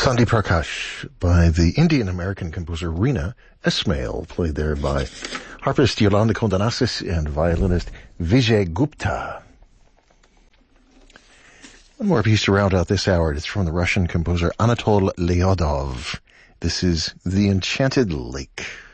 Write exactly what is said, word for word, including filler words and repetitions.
Sandhi Prakash by the Indian-American composer Reena Esmail, played there by harpist Yolanda Kondanasis and violinist Vijay Gupta. One more piece to round out this hour. It's from the Russian composer Anatol Lyodov. This is The Enchanted Lake.